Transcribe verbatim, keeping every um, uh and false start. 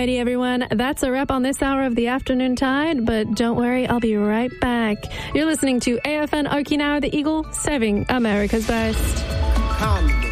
Alrighty, everyone. That's a wrap on this hour of the Afternoon Tide, but don't worry, I'll be right back. You're listening to A F N Okinawa, the Eagle, serving America's best. Come.